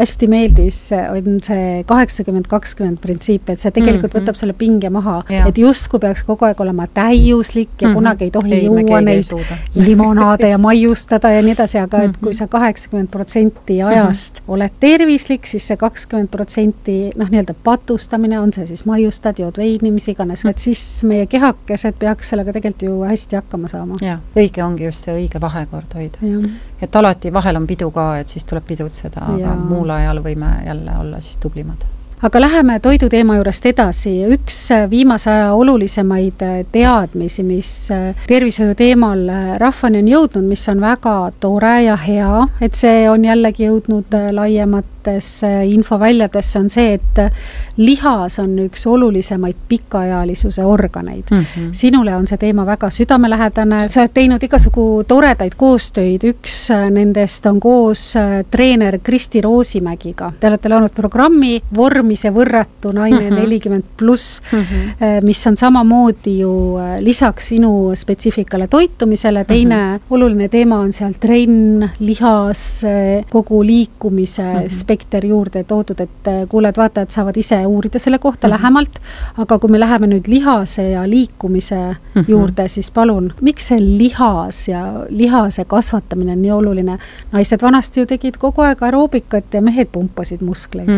hästi meeldis, on see 80-20 printsiip, et see tegelikult võtab selle pinge maha, et justkui peaks kogu aeg olema täiuslik ja kunagi ei tohi juua neid limonaade ja maiustada ja nii edasi, aga et kui sa 80% ajast oled tervislik, siis see 20% nii-öelda patustamine, on see siis maiustad, jood veini, mis iganes, et siis meie kehakesed peaks sellega tegelikult ju hästi hakkama saama. Ja, õige ongi just see õige vahekord hoida. Et alati vahel on pidu ka, et siis tuleb pidutseda, aga muul ajal võime jälle olla siis tublimad. Aga läheme toiduteema juurest edasi. Üks viimase aja olulisemaid teadmisi, mis tervishoiu teemal rahvani on jõudnud, mis on väga tore ja hea, et see on jällegi jõudnud laiemates infoväljadesse, on see, et lihas on üks olulisemaid pikaealisuse organeid. Sinule on see teema väga südamelähedane. Sa oled teinud igasugu toredaid koostöid. Üks nendest on koos treener Kristi Roosimägiga. Te olete loonud programmi Vormise võrratu naine 40+, mis on samamoodi ju lisaks sinu spetsiifikale toitumisele. Teine oluline teema on seal trenn, lihas, kogu liikumise spekter juurde toodud, et kuuled vaatajad saavad ise uurida selle kohta lähemalt, aga kui me läheme nüüd lihase ja liikumise juurde, siis palun, miks see lihas ja lihase kasvatamine on nii oluline? Naised vanasti ju tegid kogu aeg aeroobikat ja mehed pumpasid muskleid.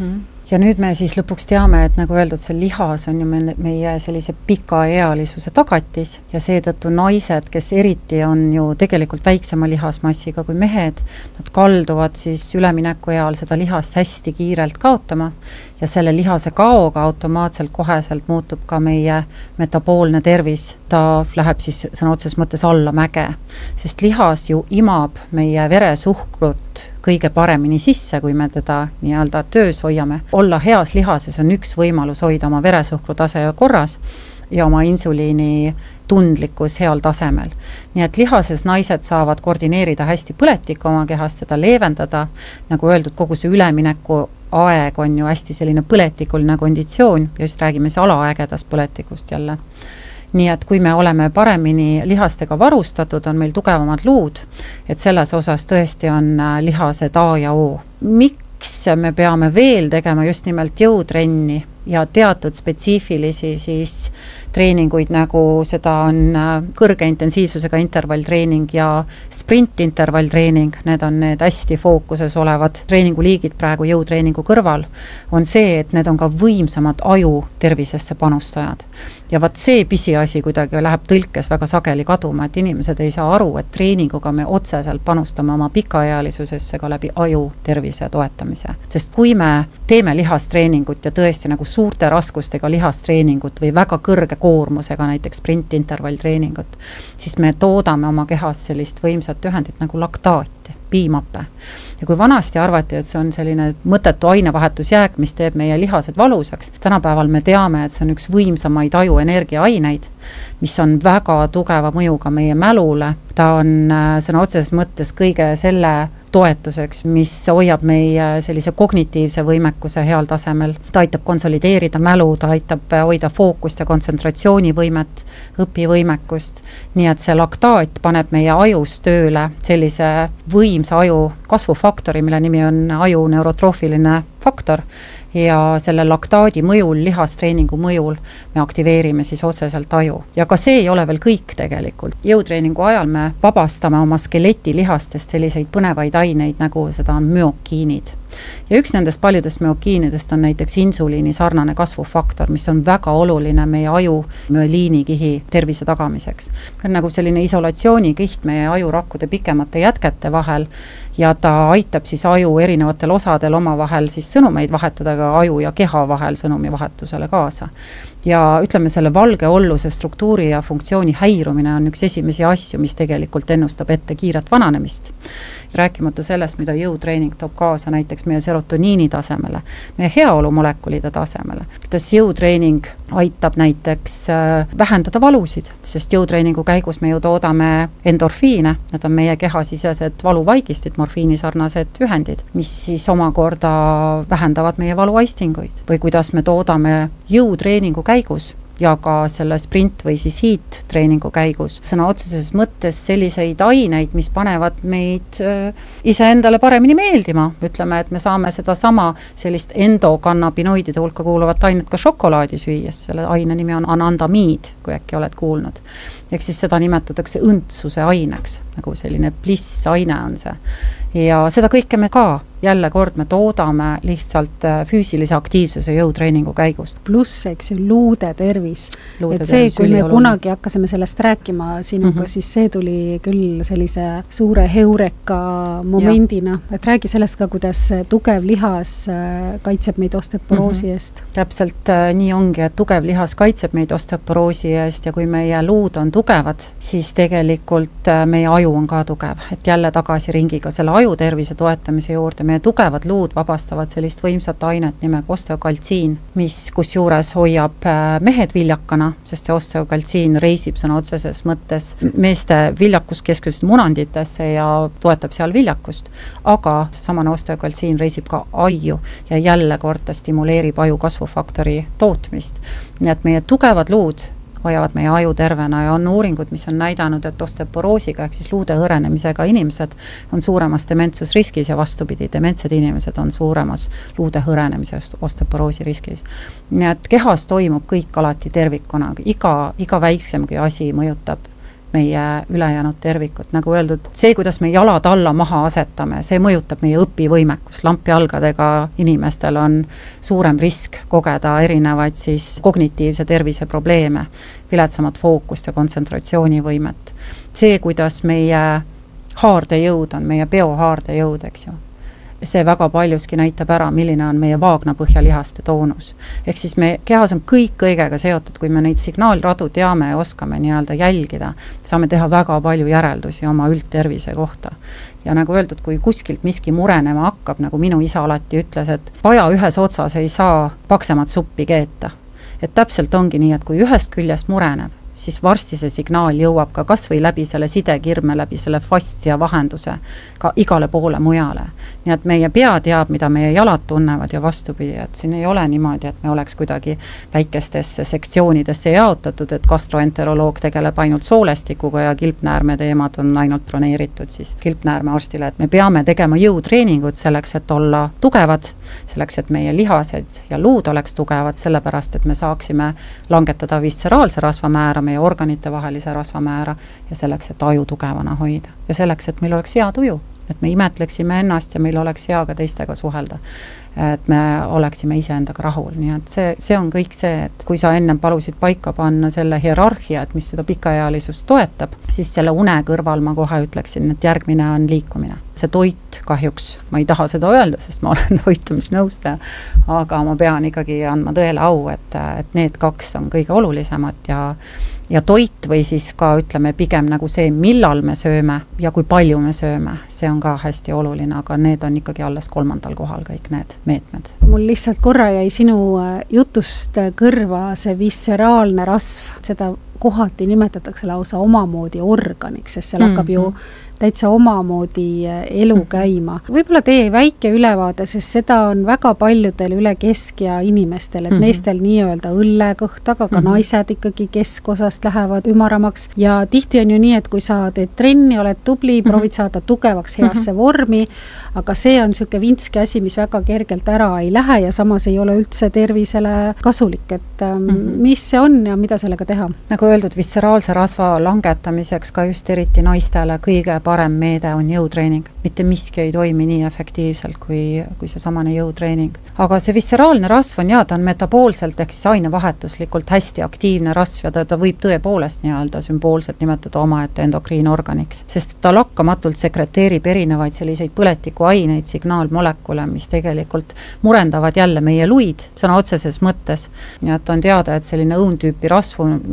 Ja nüüd me siis lõpuks teame, et nagu öeldud, see lihas on ju meie sellise pikaealisuse tagatis ja seetõttu naised, kes eriti on ju tegelikult väiksema lihasmassiga kui mehed, nad kalduvad siis ülemineku eal seda lihast hästi kiirelt kaotama ja selle lihase kaoga automaatselt koheselt muutub ka meie metaboolne tervis. Ta läheb siis sõna otses mõttes alla mäge, sest lihas ju imab meie veresuhkrut kõige paremini sisse, kui me teda nii-öelda töös hoiame. Olla heas lihases on üks võimalus hoida oma veresuhkru tase korras ja oma insuliini tundlikkus heal tasemel. Nii et lihases naised saavad koordineerida hästi põletikku oma kehast, seda leevendada. Nagu öeldud, kogu see ülemineku aeg on ju hästi selline põletikuline konditsioon ja just räägime see alaägedast põletikust jälle. Nii et kui me oleme paremini lihastega varustatud, on meil tugevamad luud, et selles osas tõesti on lihased A ja O. Miks me peame veel tegema just nimelt jõutrenni ja teatud spetsiifilisi siis treeninguid, nagu seda on kõrge intensiivsusega intervalltreening ja sprintintervalltreening, need on need hästi fookuses olevad treeninguliigid praegu jõutreeningu kõrval, on see, et need on ka võimsamad aju tervisesse panustajad. Ja vaat see pisiasi kuidagi läheb tõlkes väga sageli kaduma, et inimesed ei saa aru, et treeninguga me otseselt panustame oma pikaealisusesse ka läbi aju tervise toetamise. Sest kui me teeme lihastreeningut ja tõesti nagu suurte raskustega lihastreeningut või väga kõrge koormusega näiteks sprintintervalltreeningut, siis me toodame oma kehas sellist võimsat ühendit nagu laktaati, piimappe. Ja kui vanasti arvati, et see on selline mõttetu ainevahetusjääk, mis teeb meie lihased valusaks, tänapäeval me teame, et see on üks võimsamaid aju energiaaineid, mis on väga tugeva mõjuga meie mälule. Ta on sõna otseses mõttes kõige selle toetuseks, mis hoiab meie sellise kognitiivse võimekuse heal tasemel. Ta aitab konsolideerida mälu, ta aitab hoida fookust ja kontsentratsioonivõimet, õpivõimekust. Nii et see laktaat paneb meie ajus tööle sellise võimsa aju kasvufaktori, mille nimi on aju neurotroofiline faktor. Ja selle laktaadi mõjul, lihastreeningu mõjul me aktiveerime siis otseselt aju. Ja ka see ei ole veel kõik tegelikult. Jõutreeningu ajal me vabastame oma skeletilihastest selliseid põnevaid aineid, nagu seda on myokiinid. Ja üks nendest paljudest myokiinidest on näiteks insuliini sarnane kasvufaktor, mis on väga oluline meie aju müeliinikihi tervise tagamiseks. On nagu selline isolatsioonikiht meie ajurakkude pikemate jätkete vahel ja ta aitab siis aju erinevatel osadel oma vahel siis sõnumeid vahetada ka aju ja keha vahel sõnumi vahetusele kaasa. Ja ütleme, selle valge olluse struktuuri ja funktsiooni häirumine on üks esimesi asju, mis tegelikult ennustab ette kiiret vananemist. Rääkimata sellest, mida jõutreening toob kaasa näiteks meie serotoniini tasemele, meie heaolumolekulide tasemele. Kuidas jõutreening aitab näiteks vähendada valusid, sest jõutreeningu käigus me ju toodame endorfiine, need on meie kehasisesed valuvaigistid, morfiinisarnased ühendid, mis siis omakorda vähendavad meie valuaistinguid. Või kuidas me toodame jõutreeningu käigus ja ka selle sprint või siis heat treeningu käigus sõna otseses mõttes selliseid aineid, mis panevad meid iseendale paremini meeldima. Ütleme, et me saame seda sama sellist endokannabinoidide hulka kuuluvat ainet ka šokolaadi süües. Selle aine nimi on anandamiid, kui äkki oled kuulnud. Ehk siis seda nimetatakse õndsuse aineks, nagu selline bliss aine on see. Ja seda kõike me ka jälle kord me toodame lihtsalt füüsilise aktiivsuse jõutreeningu käigus. Pluss, eks ju, luude tervis. Et see, kui me kunagi hakkasime sellest rääkima sinuga, siis see tuli küll sellise suure heureka momendina. Et räägi sellest ka, kuidas tugev lihas kaitseb meid osteoporoosi eest. Täpselt nii ongi, et tugev lihas kaitseb meid osteoporoosi eest ja kui meie luud on tugevad, siis tegelikult meie aju on ka tugev. Et jälle tagasi ringiga selle aju tervise toetamise juurde meie tugevad luud vabastavad sellist võimsat ainet nimega osteokaltsiin, mis kus juures hoiab mehed viljakana, sest see osteokaltsiin reisib sõna otseses mõttes meeste viljakuskeskusest munanditesse ja toetab seal viljakust. Aga samane osteokaltsiin reisib ka aju ja jälle kord ta stimuleerib aju kasvufaktori tootmist. Nii et meie tugevad luud hoiavad meie aju tervena ja on uuringud, mis on näidanud, et osteoporoosiga ehk siis luude hõrenemisega inimesed on suuremas dementsusriskis ja vastupidi, dementsed inimesed on suuremas luude hõrenemisest osteoporoosi riskis. Nii et kehas toimub kõik alati tervikuna, iga väiksemgi asi mõjutab meie ülejäänud tervikut. Nagu öeldud, see, kuidas me jalad alla maha asetame, see mõjutab meie õpivõimekus. Lampijalgadega inimestel on suurem risk kogeda erinevaid siis kognitiivse tervise probleeme, viletsamat fookust ja kontsentratsioonivõimet. See, kuidas meie haardejõud on, meie biohaardejõud, eks ju. See väga paljuski näitab ära, milline on meie vaagnapõhjalihaste toonus. Ehk siis me kehas on kõik kõigega seotud, kui me neid signaalradu teame ja oskame nii-öelda jälgida, saame teha väga palju järeldusi oma üldtervise kohta. Ja nagu öeldud, kui kuskilt miski murenema hakkab, nagu minu isa alati ütles, et paja ühes otsas ei saa paksemat suppi keeta. Et täpselt ongi nii, et kui ühest küljest mureneb, siis varsti see signaal jõuab ka kas või läbi selle sidekirme, läbi selle fastia vahenduse ka igale poole mujale. Nii et meie pea teab, mida meie jalad tunnevad ja vastupidi, et siin ei ole niimoodi, et me oleks kuidagi väikestesse sektsioonidesse jaotatud, et gastroenteroloog tegeleb ainult soolestikuga ja kilpnäärme teemad on ainult broneeritud siis kilpnäärme arstile, et me peame tegema jõutreeningut selleks, et olla tugevad, selleks, et meie lihased ja luud oleks tugevad, sellepärast, et me saaksime langetada visceraalse rasvamäära, meie organite vahelise rasvamäära ja selleks, et aju tugevana hoida. Ja selleks, et meil oleks hea tuju, et me imetleksime ennast ja meil oleks hea ka teistega suhelda. Et me oleksime iseendaga rahul. Nii et see on kõik see, et kui sa enne palusid paika panna selle hierarhia, et mis seda pikaealisust toetab, siis selle une kõrval ma kohe ütleksin, et järgmine on liikumine. See toit kahjuks, ma ei taha seda öelda, sest ma olen toitumisnõustaja, aga ma pean ikkagi andma tõele au, et need kaks on kõige olulisemad ja toit või siis ka ütleme pigem nagu see, millal me sööme ja kui palju me sööme, see on ka hästi oluline, aga need on ikkagi alles 3. kohal kõik need meetmed. Mul lihtsalt korra jäi sinu jutust kõrva see visceraalne rasv, seda kohati nimetatakse lausa omamoodi organiks, sest seal hakkab ju täitsa omamoodi elu käima. Võib-olla tee väike ülevaade, sest seda on väga paljudel üle keskja inimestel, et meestel nii-öelda õllekõht, aga ka naised ikkagi keskosast lähevad ümaramaks ja tihti on ju nii, et kui sa teed trenni, oled tubli, proovid saada tugevaks heasse vormi, aga see on selline vintski asi, mis väga kergelt ära ei lähe ja samas ei ole üldse tervisele kasulik, et mis see on ja mida sellega teha? Nagu öeldud, visceraalse rasva langetamiseks ka just eriti naistele kõige parem meede on jõutreening. Mitte miski ei toimi nii efektiivselt kui see samane jõutreening. Aga see visceraalne rasv on ta on metaboolselt ehk siis ainevahetuslikult hästi aktiivne rasv ja ta võib tõepoolest nii-öelda sümboolselt nimetada omaette endokriinorganiks, sest ta lakkamatult sekreteerib erinevaid selliseid põletikuaineid, signaalmolekule, mis tegelikult murendavad jälle meie luid sõna otseses mõttes. Ja et on teada, et selline õuntüüpi rasvumine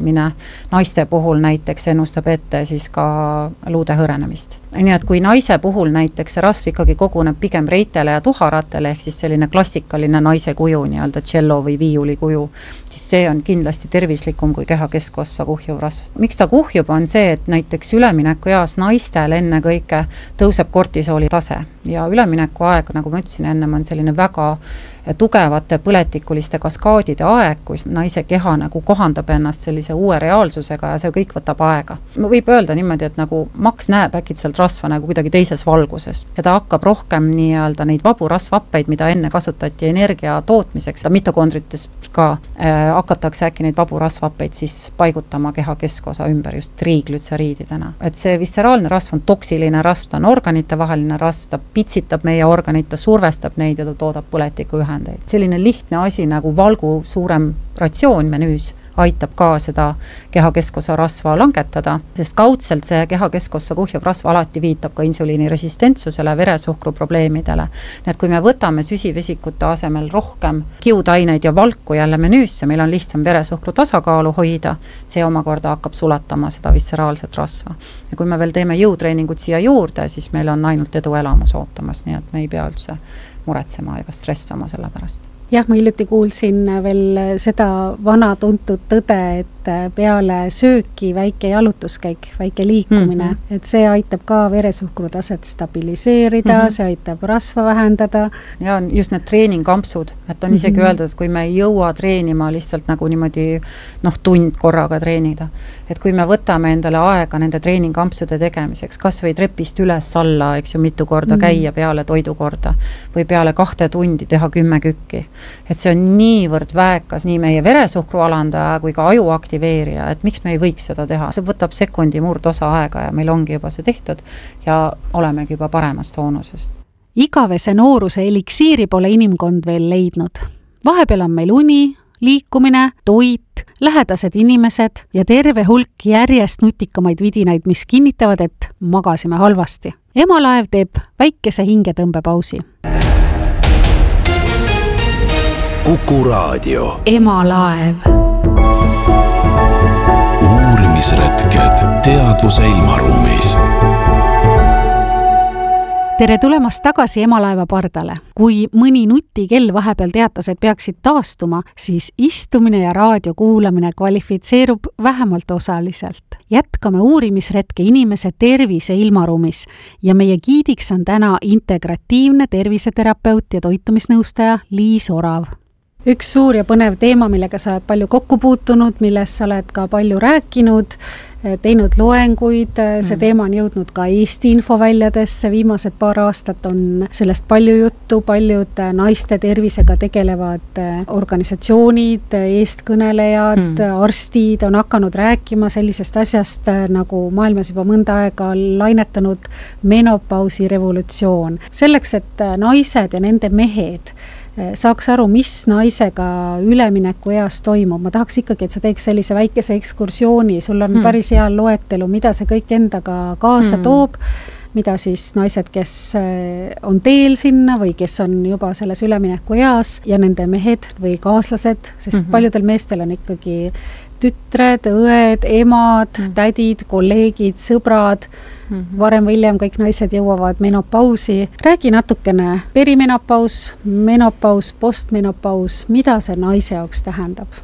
naiste puhul näiteks ennustab ette siis ka luude hõrenemist. Nii et kui naise puhul näiteks see rasv ikkagi koguneb pigem reitele ja tuharatele, ehk siis selline klassikaline naise kuju, nii-öelda cello või viiuli kuju, siis see on kindlasti tervislikum kui keha keskossa kuhjuv rasv. Miks ta kuhjub, on see, et näiteks ülemineku eas naistel enne kõike tõuseb kortisooli tase ja ülemineku aeg, nagu ma ütlesin ennem, on selline väga tugevate põletikuliste kaskaadide aeg, kus naise keha nagu kohandab ennast sellise uue reaalsusega ja see kõik võtab aega. Võib öelda niimoodi, et nagu Max näeb äkitselt rasva nagu kuidagi teises valguses ja ta hakkab rohkem nii-öelda neid vabu rasvhappeid, mida enne kasutati energia tootmiseks, mitokondrites ka hakatakse äkki neid vabu rasvhappeid siis paigutama keha keskosa ümber just triiglütseriididena. Et see visceraalne rasv on toksiline rasv, ta on organite vaheline rasv, ta pitsitab meie organit, ta survestab neid ja ta toodab põletiku ühendeid. Selline lihtne asi nagu valgu suurem ratsioon menüüs aitab ka seda keha keskosa rasva langetada, sest kaudselt see keha keskossa kuhjuv rasv alati viitab ka insuliini resistentsusele, veresuhkru probleemidele. Nii et kui me võtame süsivesikute asemel rohkem kiudaineid ja valku jälle menüüsse, meil on lihtsam veresuhkru tasakaalu hoida, see omakorda hakkab sulatama seda visceraalset rasva. Ja kui me veel teeme jõutreeningut siia juurde, siis meil on ainult edu elamus ootamas, nii et me ei pea üldse muretsema ega stressama selle pärast. Jah, ma hiljuti kuulsin veel seda vana tuntud tõde, et peale sööki väike jalutuskäik, väike liikumine, et see aitab ka veresuhkru taset stabiliseerida, see aitab rasva vähendada. Ja on just need treeningampsud, et on isegi öeldud, et kui me ei jõua treenima lihtsalt nagu niimoodi tund korraga treenida, et kui me võtame endale aega nende treeningampsude tegemiseks, kas või trepist üles alla, eks ju, mitu korda käia peale toidukorda või peale 2 tundi teha 10 kükki. Et see on niivõrd väekas, nii meie veresuhkru alandaja kui ka aju aktiveerija, et miks me ei võiks seda teha. See võtab sekundi murdosa aega ja meil ongi juba see tehtud ja olemegi juba paremas toonusest. Igavese nooruse eliksiiri pole inimkond veel leidnud. Vahepeal on meil uni, liikumine, toit, lähedased inimesed ja terve hulk järjest nutikamaid vidinaid, mis kinnitavad, et magasime halvasti. Emalaev teeb väikese hingetõmbepausi. Kuku Raadio. Emalaev. Uurimisretked teadvuse ilmaruumis. Tere tulemast tagasi Emalaeva pardale. Kui mõni nutikell vahepeal teatas, et peaksid taastuma, siis istumine ja raadio kuulamine kvalifitseerub vähemalt osaliselt. Jätkame uurimisretke inimese tervise ilmaruumis ja meie giidiks on täna integratiivne terviseterapeut ja toitumisnõustaja Liis Orav. Üks suur ja põnev teema, millega sa oled palju kokku puutunud, millest sa oled ka palju rääkinud, teinud loenguid, see teema on jõudnud ka Eesti infoväljadesse, viimased paar aastat on sellest palju juttu, paljud naiste tervisega tegelevad organisatsioonid, eestkõnelejad, arstid on hakanud rääkima sellisest asjast, nagu maailmas juba mõnda aega lainetanud menopausi revolutsioon. Selleks, et naised ja nende mehed saaks aru, mis naisega ülemineku eas toimub. Ma tahaks ikkagi, et sa teeks sellise väikese ekskursiooni, sul on päris hea loetelu, mida see kõik endaga kaasa toob, mida siis naised, kes on teel sinna või kes on juba selles ülemineku eas ja nende mehed või kaaslased, sest paljudel meestel on ikkagi tütred, õed, emad, tädid, kolleegid, sõbrad, varem või hiljem kõik naised jõuavad menopausi. Räägi natukene perimenopaus, menopaus, postmenopaus, mida see naise jaoks tähendab?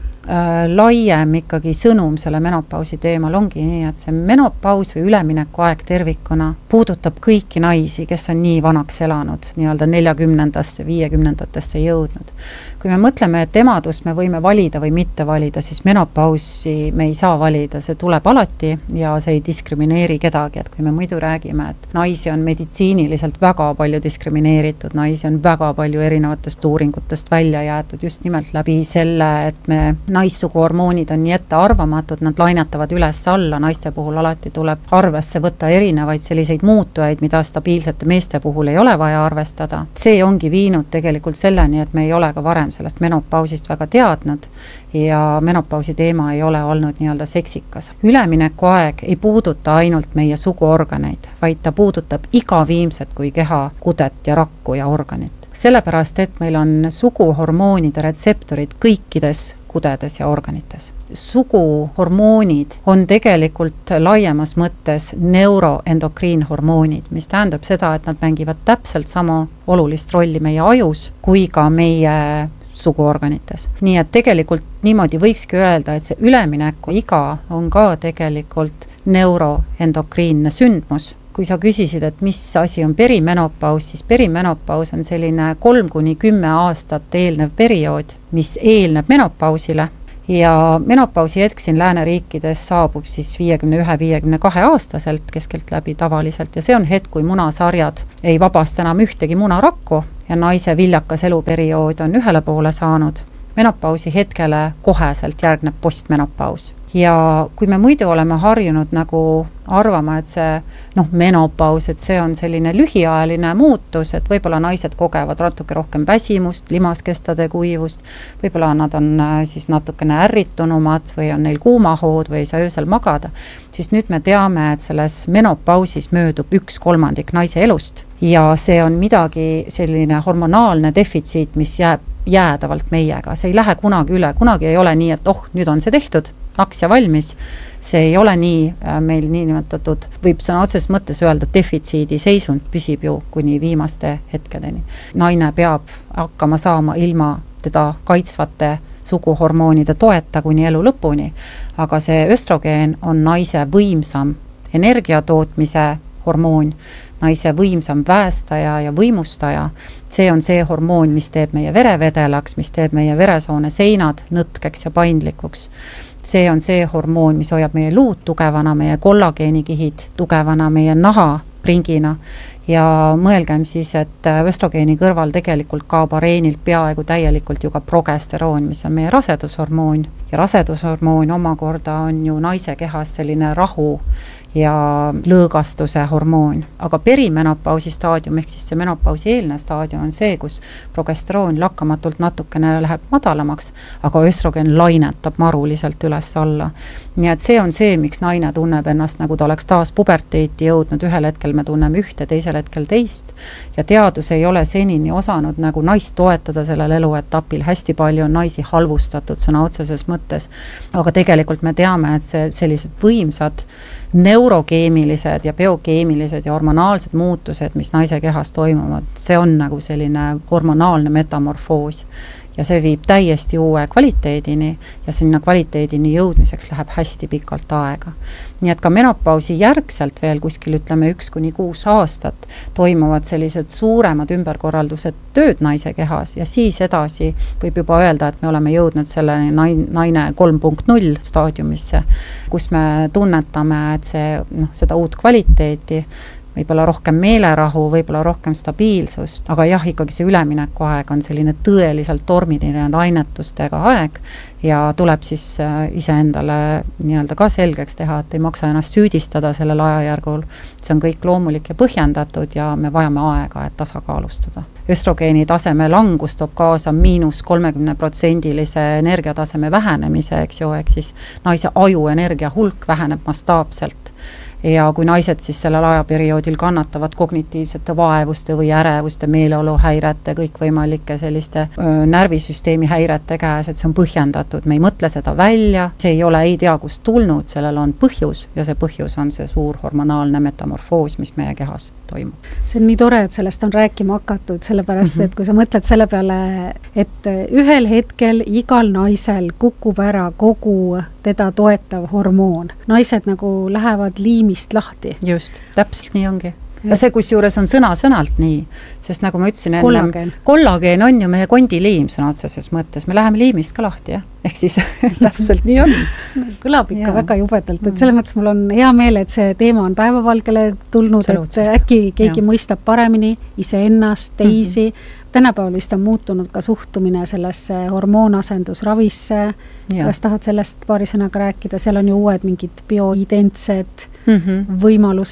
Laiem ikkagi sõnum selle menopausi teemal ongi nii, et see menopaus või ülemineku aeg tervikuna puudutab kõiki naisi, kes on nii vanaks elanud, nii-öelda 40-ndasse, 50-ndatesse jõudnud. Kui me mõtleme, et emadust me võime valida või mitte valida, siis menopausi me ei saa valida, see tuleb alati ja see ei diskrimineeri kedagi, et kui me muidu räägime, et naisi on meditsiiniliselt väga palju diskrimineeritud, naisi on väga palju erinevatest uuringutest välja jäetud just nimelt läbi selle, et me naissuguhormoonid on nii ettearvamatud, nad lainatavad üles-alla, naiste puhul alati tuleb arvesse võtta erinevaid selliseid muutujaid, mida stabiilsete meeste puhul ei ole vaja arvestada. See ongi viinud tegelikult selleni, et me ei ole ka varem sellest menopausist väga teadnud ja menopausi teema ei ole olnud nii-öelda seksikas. Ülemineku aeg ei puuduta ainult meie suguorganeid, vaid ta puudutab iga viimset kui keha, kudet ja rakku ja organit. Sellepärast, et meil on suguhormoonide retseptorid kõikides kudedes ja organites. Suguhormoonid on tegelikult laiemas mõttes neuroendokriinhormoonid, mis tähendab seda, et nad mängivad täpselt sama olulist rolli meie ajus kui ka meie suguorganites. Nii et tegelikult niimoodi võikski öelda, et see ülemineku iga on ka tegelikult neuroendokriinne sündmus. Kui sa küsisid, et mis asi on perimenopaus, siis perimenopaus on selline 3–10 aastat eelnev periood, mis eelneb menopausile ja menopausi hetk siin lääneriikides saabub siis 51–52 aastaselt keskelt läbi tavaliselt ja see on hetk, kui munasarjad ei vabasta enam ühtegi munarakku ja naise viljakas eluperiood on ühele poole saanud. Menopausi hetkele koheselt järgneb postmenopaus. Ja kui me muidu oleme harjunud nagu arvama, et see menopaus, et see on selline lühiajaline muutus, et võib-olla naised kogevad natuke rohkem väsimust, limaskestade kuivust, võib-olla nad on siis natukene ärritunumad või on neil kuumahood või ei saa öösel magada, siis nüüd me teame, et selles menopausis möödub 1/3 naise elust ja see on midagi selline hormonaalne defitsiit, mis jääb jäädavalt meiega, see ei lähe kunagi üle, kunagi ei ole nii, et nüüd on see tehtud, naks ja valmis, see ei ole nii, meil nii nimetatud, võib sõna otseses mõttes öelda, defitsiidi seisund püsib ju kuni viimaste hetkedeni. Naine peab hakkama saama ilma teda kaitsvate suguhormoonide toeta kuni elu lõpuni, aga see östrogeen on naise võimsam energiatootmise hormoon, naise võimsam väestaja ja võimustaja. See on see hormoon, mis teeb meie vere vedelaks, mis teeb meie veresoone seinad nõtkeks ja paindlikuks. See on see hormoon, mis hoiab meie luud tugevana, meie kollageenikihid tugevana, meie naha pringina ja mõelgem siis, et östrogeeni kõrval tegelikult kaob areenilt peaaegu täielikult ju ka progesteroon, mis on meie rasedushormoon ja rasedushormoon omakorda on ju naise kehas selline rahu ja lõõgastuse hormoon. Aga perimenopausi staadium ehk siis see menopausi eelne staadium on see, kus progesteroon lakkamatult natukene läheb madalamaks, aga östrogen lainetab maruliselt üles alla. Nii et see on see, miks naine tunneb ennast, nagu ta oleks taas puberteeti jõudnud, ühel hetkel me tunneme ühte, teisel hetkel teist ja teadus ei ole senini osanud nagu naist toetada sellel eluetapil, hästi palju on naisi halvustatud sõna otseses mõttes, aga tegelikult me teame, et sellised võimsad neurokeemilised ja biokeemilised ja hormonaalsed muutused, mis naise kehas toimuvad, see on nagu selline hormonaalne metamorfoos ja see viib täiesti uue kvaliteedini ja sinna kvaliteedini jõudmiseks läheb hästi pikalt aega. Nii et ka menopausi järgselt veel kuskil ütleme 1–6 aastat toimuvad sellised suuremad ümberkorraldused tööd naise kehas ja siis edasi võib juba öelda, et me oleme jõudnud selle naine 3.0 staadiumisse, kus me tunnetame, et seda uut kvaliteeti võib-olla rohkem meelerahu, võib-olla rohkem stabiilsust, aga jah, ikkagi see ülemineku aeg on selline tõeliselt tormiline lainetustega aeg ja tuleb siis iseendale nii-öelda ka selgeks teha, et ei maksa ennast süüdistada sellel ajajärgul. See on kõik loomulik ja põhjendatud ja me vajame aega, et tasakaalustada. Östrogeeni taseme langus toob kaasa -30% energiataseme vähenemise, eks ju, ehk siis naise aju energia hulk väheneb mastaapselt. Ja kui naised siis sellel ajaperioodil kannatavad kognitiivsete vaevuste või ärevuste, meeleoluhäirete, kõikvõimalike selliste närvisüsteemi häirete käes, et see on põhjendatud, me ei mõtle seda välja, see ei ole ei tea kust tulnud, sellel on põhjus ja see põhjus on see suur hormonaalne metamorfoos, mis meie kehas toimub. See on nii tore, et sellest on rääkima hakatud, sellepärast, et kui sa mõtled selle peale, et ühel hetkel igal naisel kukub ära kogu teda toetav hormoon. Naised nagu lähevad liimist lahti. Just, täpselt nii ongi. Ja see kusjuures on sõna-sõnalt nii, sest nagu ma ütlesin enne, kollageen on ju meie kondiliim sõna otseses mõttes, me läheme liimist ka lahti, jah? Ehk siis täpselt nii on. Kõlab ikka väga jubedalt, et selles mõttes mul on hea meel, et see teema on päevavalgele tulnud, et äkki keegi mõistab paremini iseennast, teisi. Tänapäeval vist on muutunud ka suhtumine sellesse hormoonasendusravisse. Kas tahad sellest paari sõnaga rääkida? Seal on ju uued mingid bioidentsed võimalused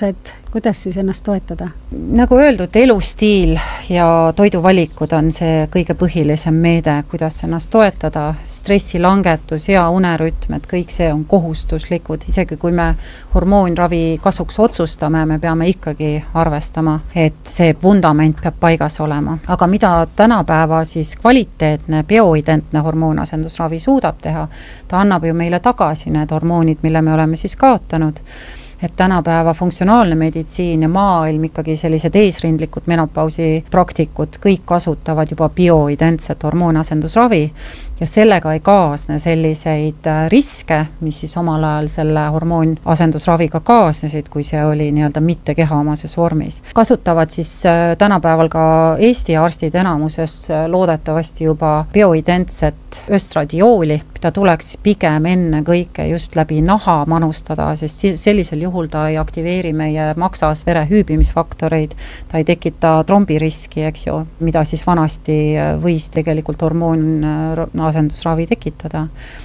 kuidas siis ennast toetada? Nagu öeldud, elustiil ja toiduvalikud on see kõige põhilisem meede, kuidas ennast toetada, stressilangetus, hea unerütm, et kõik see on kohustuslikud, isegi kui me hormoonravi kasuks otsustame, me peame ikkagi arvestama, et see vundament peab paigas olema. Aga mida tänapäeva siis kvaliteetne, bioidentne hormoonasendusravi suudab teha, ta annab ju meile tagasi need hormoonid, mille me oleme siis kaotanud. Et tänapäeva funktsionaalne meditsiin ja maailm ikkagi sellised eesrindlikud menopausi praktikud kõik kasutavad juba bioidentset hormoonasendusravi ja sellega ei kaasne selliseid riske, mis siis omal ajal selle hormoonasendusraviga kaasnesid, kui see oli nii-öelda mitte kehaomases vormis. Kasutavad siis tänapäeval ka Eesti arstid enamuses loodetavasti juba bioidentset östradiooli, mida tuleks pigem enne kõike just läbi naha manustada, sest sellisel juhul ta ei aktiveeri meie maksas vere hüübimisfaktoreid, ta ei tekita trombiriski, eks ju, mida siis vanasti võis tegelikult hormoonasendusravi tekitada.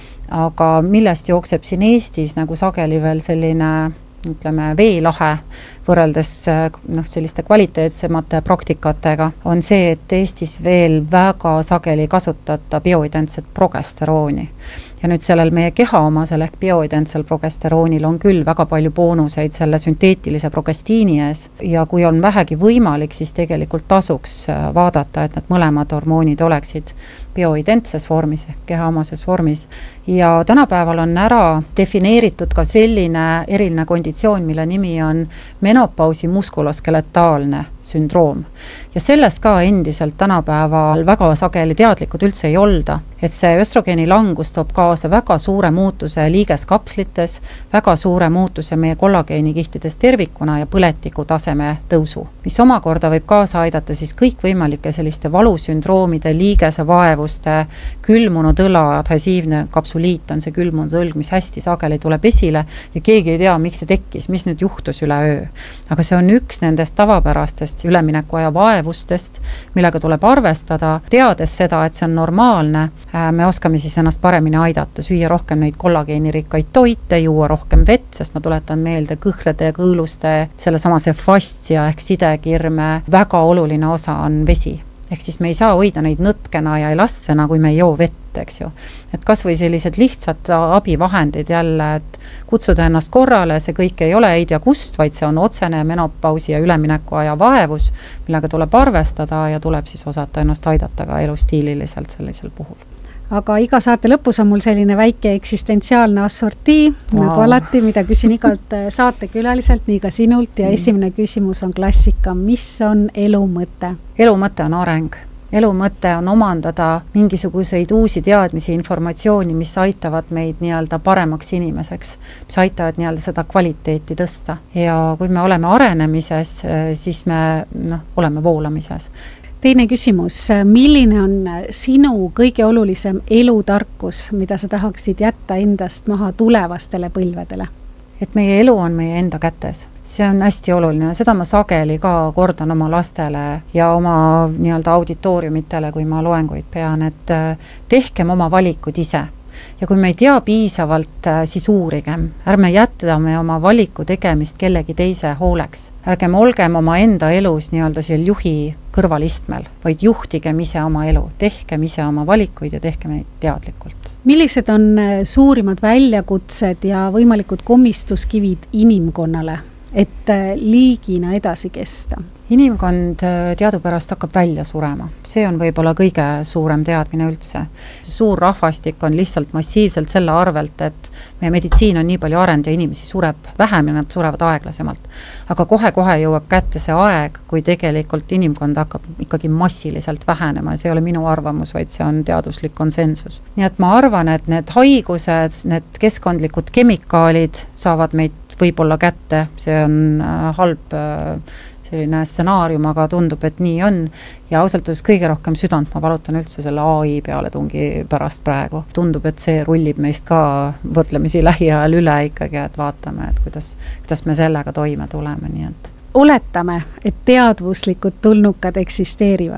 Aga millest jookseb siin Eestis nagu sageli veel selline, ütleme, veelahe võrreldes selliste kvaliteetsemate praktikatega, on see, et Eestis veel väga sageli kasutata bioidentset progesterooni. Ja nüüd sellel meie kehaomasel ehk bioidentsel progesteroonil on küll väga palju boonuseid selle sünteetilise progestiini ees ja kui on vähegi võimalik, siis tegelikult tasuks vaadata, et need mõlemad hormoonid oleksid bioidentses vormis ehk kehaomases vormis. Ja tänapäeval on ära defineeritud ka selline eriline konditsioon, mille nimi on menopausi muskuloskeletaalne sündroom. Ja sellest ka endiselt tänapäeval väga sageli teadlikud üldse ei olda, et see östrogeeni langus toob kaasa väga suure muutuse liigeskapslites, väga suure muutuse meie kollageenikihtides tervikuna ja põletiku taseme tõusu, mis omakorda võib kaasa aidata siis kõikvõimalike selliste valusündroomide, liigese vaevuste, külmunud õla, adhesiivne kapsuliit on see külmunud õlg, mis hästi sageli tuleb esile ja keegi ei tea, miks see tekkis, mis nüüd juhtus üleöö. Aga see on üks nendest tavapärastest üleminekuaja vaevustest, millega tuleb arvestada, teades seda, et see on normaalne, me oskame siis ennast paremini aidata, süüa rohkem neid kollageenirikkaid toite, juua rohkem vett, sest ma tuletan meelde kõhrede ja kõõluste, sellesamase fastia ehk sidekirme väga oluline osa on vesi. Ehk siis me ei saa hoida neid nõtkena ja elastsena, kui me ei joo vett, eks ju. Et kas või sellised lihtsad abivahendid jälle, et kutsuda ennast korrale, see kõik ei ole ei tea kust, vaid see on otsene menopausi ja üleminekuaja vaevus, millega tuleb arvestada ja tuleb siis osata ennast aidata ka elustiililiselt sellisel puhul. Aga iga saate lõpus on mul selline väike eksistentsiaalne assortii, nagu alati, mida küsin igalt saatekülaliselt, nii ka sinult ja esimene küsimus on klassika, mis on elu mõte? Elu mõte on areng. Elu mõte on omandada mingisuguseid uusi teadmisi, informatsiooni, mis aitavad meid nii-öelda paremaks inimeseks, mis aitavad nii-öelda seda kvaliteeti tõsta. Ja kui me oleme arenemises, siis me oleme voolamises. Teine küsimus, milline on sinu kõige olulisem elutarkus, mida sa tahaksid jätta endast maha tulevastele põlvedele? Et meie elu on meie enda kätes. See on hästi oluline, seda ma sageli ka kordan oma lastele ja oma nii-öelda auditooriumitele, kui ma loenguid pean, et tehkem oma valikud ise. Ja kui me ei tea piisavalt, siis uurigem. Ärme jätame oma valiku tegemist kellegi teise hooleks. Ärgem olgem oma enda elus nii-öelda seal juhi kõrvalistmel, vaid juhtigem ise oma elu. Tehkem ise oma valikuid ja tehkem neid teadlikult. Millised on suurimad väljakutsed ja võimalikud komistuskivid inimkonnale, et liigina edasi kesta? Inimkond teadupärast hakkab välja surema. See on võib-olla kõige suurem teadmine üldse. Suur rahvastik on lihtsalt massiivselt selle arvelt, et meie meditsiin on nii palju arenenud ja inimesi sureb vähem ja nad surevad aeglasemalt. Aga kohe-kohe jõuab kätte see aeg, kui tegelikult inimkond hakkab ikkagi massiliselt vähenema. See ei ole minu arvamus, vaid see on teaduslik konsensus. Nii et ma arvan, et need haigused, need keskkondlikud kemikaalid saavad meid võib-olla kätte. See on halb selline stsenaarium, aga tundub, et nii on. Ja ausalt öeldes kõige rohkem südant ma valutan üldse selle AI pealetungi pärast praegu. Tundub, et see rullib meist ka võrdlemisi lähiajal üle ikkagi, et vaatame, et kuidas me sellega toime tuleme. Nii et. Oletame, et teadvuslikud tulnukad eksisteerivad.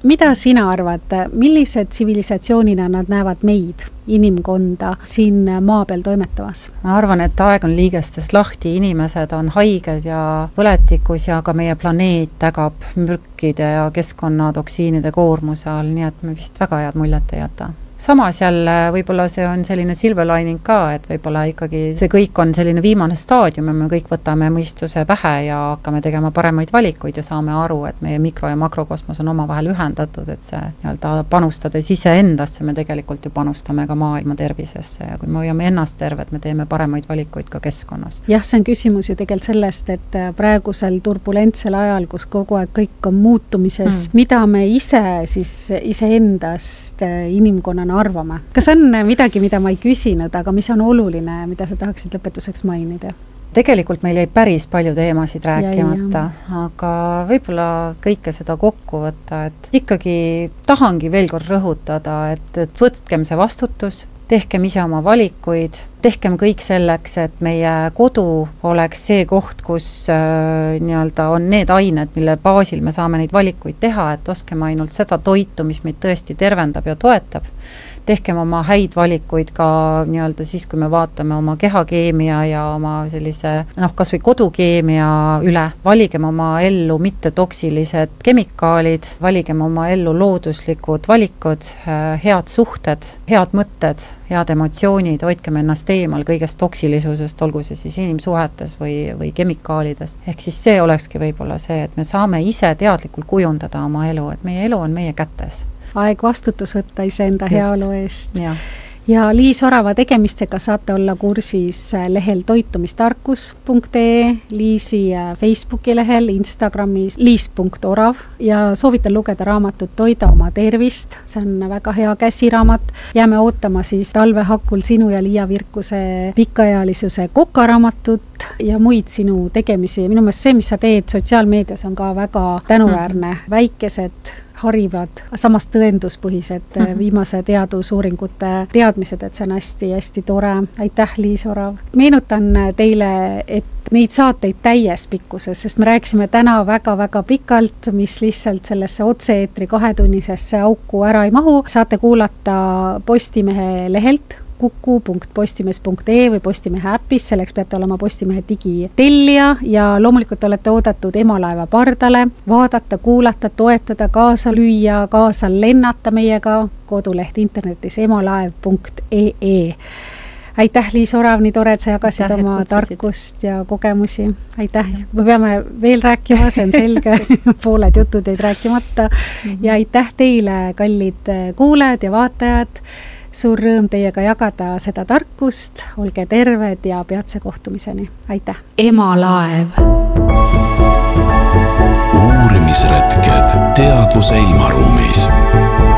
Mida sina arvad, millised tsivilisatsioonina nad näevad meid, inimkonda siin maa peal toimetavas? Ma arvan, et aeg on liigestest lahti, inimesed on haiged ja põletikus ja ka meie planeet tägab mürkide ja keskkonnatoksiinide koormuse all, nii et me vist väga head muljet ei jäta. Samas jälle võib-olla see on selline silver lining ka, et võib-olla ikkagi see kõik on selline viimane staadium ja me kõik võtame mõistuse pähe ja hakkame tegema paremaid valikuid ja saame aru, et meie mikro- ja makrokosmos on omavahel ühendatud, et see panustades iseendasse me tegelikult ju panustame ka maailma tervisesse ja kui me hoiame ennast terved, me teeme paremaid valikuid ka keskkonnast. Jah, see on küsimus ju tegelikult sellest, et praegusel turbulentsel ajal, kus kogu aeg kõik on muutumises, mida me ise siis iseendast inimkonnana arvame. Kas on midagi, mida ma ei küsinud, aga mis on oluline, mida sa tahaksid lõpetuseks mainida? Tegelikult meil jäi päris palju teemasid rääkimata, aga võib-olla kõike seda kokku võtta, et ikkagi tahangi veel kord rõhutada, et võtkem see vastutus, tehkem ise oma valikuid, tehkem kõik selleks, et meie kodu oleks see koht, kus on need ained, mille baasil me saame neid valikuid teha, et oskeme ainult seda toitu, mis meid tõesti tervendab ja toetab. Tehkem oma häid valikuid ka siis, kui me vaatame oma kehakeemia ja oma sellise, kas või kodukeemia üle. Valigem oma ellu mitte toksilised kemikaalid, valigem oma ellu looduslikud valikud, head suhted, head mõtted, head emotsioonid, hoidkem ennast eemal kõigest toksilisusest, olgu see siis inimsuhetes või kemikaalides. Ehk siis see olekski võib-olla see, et me saame ise teadlikult kujundada oma elu, et meie elu on meie kätes. Aeg vastutus võtta iseenda heaolu eest. Ja Liis Orava tegemistega saate olla kursis lehel toitumistarkus.ee, Liisi Facebooki lehel, Instagramis liis.orav ja soovitan lugeda raamatut Toida oma tervist. See on väga hea käsiraamat. Jääme ootama siis talvehakul sinu ja Liia Virkuse pikaealisuse kokaraamatut ja muid sinu tegemisi. Minu meelest see, mis sa teed sotsiaalmeedias, on ka väga tänuväärne. Väikesed harivad, samas tõenduspõhised viimase teadusuuringute teadmised, et see on hästi tore. Aitäh, Liis Orav. Meenutan teile, et neid saateid täies pikkuses, sest me rääkisime täna väga-väga pikalt, mis lihtsalt sellesse otse-eetri 2-tunnisesse auku ära ei mahu. Saate kuulata Postimehe lehelt kuku.postimees.ee või Postimehe äpis, selleks peate olema Postimehe digitellija ja loomulikult olete oodatud Emalaeva pardale, vaadata, kuulata, toetada, kaasa lüüa, kaasa lennata meiega, koduleht internetis emalaev.ee. Aitäh, Liis Orav, nii tore, et sa jagasid oma tarkust ja kogemusi. Aitäh, me peame veel rääkima, see on selge, pooled jutud jäid rääkimata ja aitäh teile, kallid kuulajad ja vaatajad. Suur rõõm teiega jagada seda tarkust, olge terved ja peatse kohtumiseni. Aitäh! Emalaev. Uurimisretked teadvuse ilmaruumis.